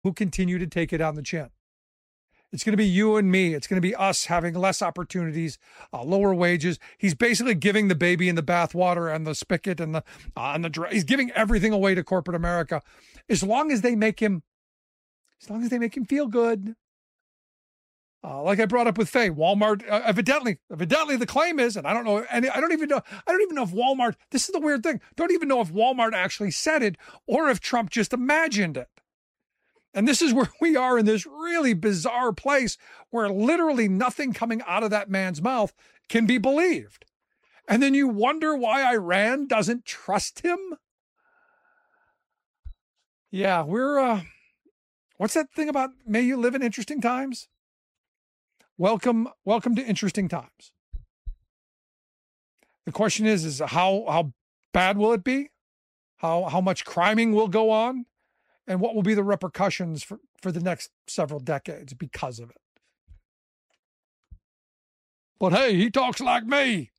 who continue to take it on the chin. It's going to be you and me. It's going to be us having less opportunities, lower wages. He's basically giving the baby in the bathwater and the spigot and he's giving everything away to corporate America, as long as they make him feel good. Like I brought up with Faye, Walmart, evidently the claim is, and I don't know, and I don't even know if Walmart, this is the weird thing, don't even know if Walmart actually said it or if Trump just imagined it. And this is where we are, in this really bizarre place where literally nothing coming out of that man's mouth can be believed. And then you wonder why Iran doesn't trust him. Yeah, we're, what's that thing about may you live in interesting times? Welcome to interesting times. The question is how bad will it be? How much criming will go on? And what will be the repercussions for the next several decades because of it? But hey, he talks like me.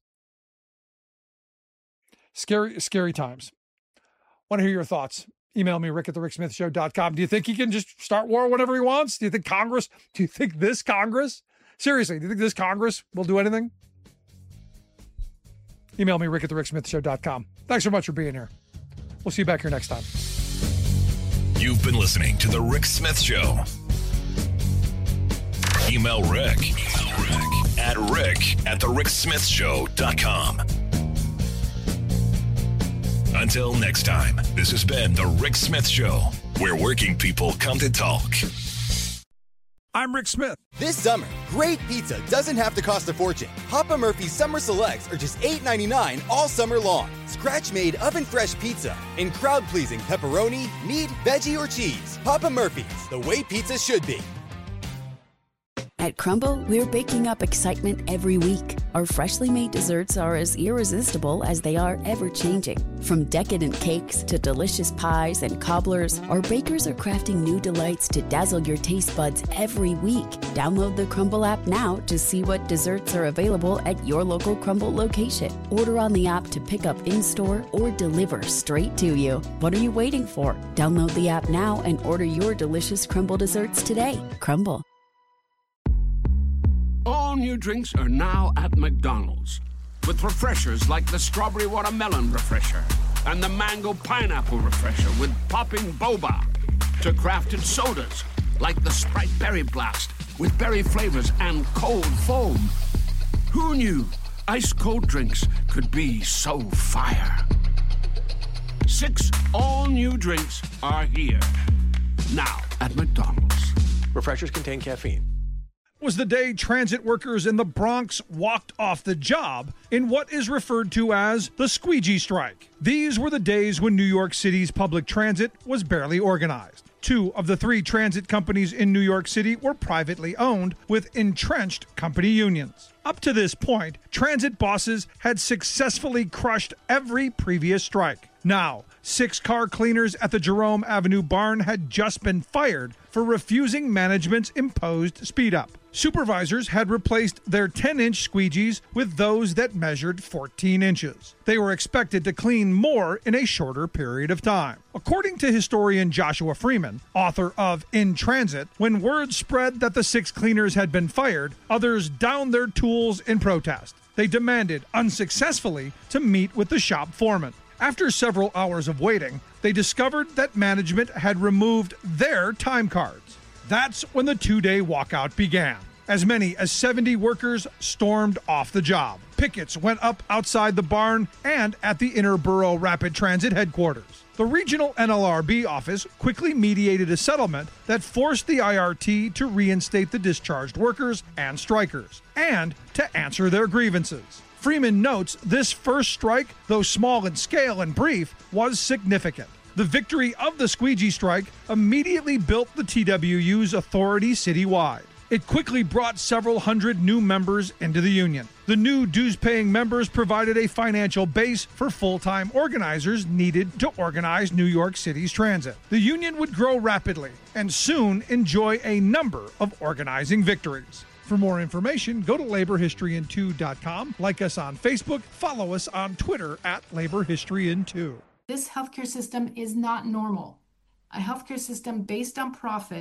Scary times. Want to hear your thoughts? Email me, rick@thericksmithshow.com. Do you think he can just start war whenever he wants? Do you think this Congress, seriously, do you think this Congress will do anything? Email me, rick@thericksmithshow.com. Thanks so much for being here. We'll see you back here next time. You've been listening to The Rick Smith Show. Email Rick at rick@thericksmithshow.com. Until next time, this has been The Rick Smith Show, where working people come to talk. I'm Rick Smith. This summer, great pizza doesn't have to cost a fortune. Papa Murphy's Summer Selects are just $8.99 all summer long. Scratch-made oven-fresh pizza and crowd-pleasing pepperoni, meat, veggie, or cheese. Papa Murphy's, the way pizza should be. At Crumble, we're baking up excitement every week. Our freshly made desserts are as irresistible as they are ever-changing. From decadent cakes to delicious pies and cobblers, our bakers are crafting new delights to dazzle your taste buds every week. Download the Crumble app now to see what desserts are available at your local Crumble location. Order on the app to pick up in-store or deliver straight to you. What are you waiting for? Download the app now and order your delicious Crumble desserts today. Crumble. All new drinks are now at McDonald's, with refreshers like the Strawberry Watermelon Refresher and the Mango Pineapple Refresher with popping boba, to crafted sodas like the Sprite Berry Blast with berry flavors and cold foam. Who knew ice-cold drinks could be so fire? 6 all-new drinks are here, now at McDonald's. Refreshers contain caffeine. Was the day transit workers in the Bronx walked off the job in what is referred to as the squeegee strike. These were the days when New York City's public transit was barely organized. 2 of the 3 transit companies in New York City were privately owned, with entrenched company unions. Up to this point, transit bosses had successfully crushed every previous strike. Now, 6 car cleaners at the Jerome Avenue barn had just been fired for refusing management's imposed speed up. Supervisors had replaced their 10-inch squeegees with those that measured 14 inches. They were expected to clean more in a shorter period of time. According to historian Joshua Freeman, author of In Transit, when word spread that the 6 cleaners had been fired, others downed their tools in protest. They demanded, unsuccessfully, to meet with the shop foreman. After several hours of waiting, they discovered that management had removed their time cards. That's when the 2-day walkout began. As many as 70 workers stormed off the job. Pickets went up outside the barn and at the Interborough Rapid Transit headquarters. The regional NLRB office quickly mediated a settlement that forced the IRT to reinstate the discharged workers and strikers, and to answer their grievances. Freeman notes this first strike, though small in scale and brief, was significant. The victory of the squeegee strike immediately built the TWU's authority citywide. It quickly brought several hundred new members into the union. The new dues-paying members provided a financial base for full-time organizers needed to organize New York City's transit. The union would grow rapidly and soon enjoy a number of organizing victories. For more information, go to laborhistoryin2.com, like us on Facebook, follow us on Twitter @laborhistoryin2. This healthcare system is not normal. a healthcare system based on profit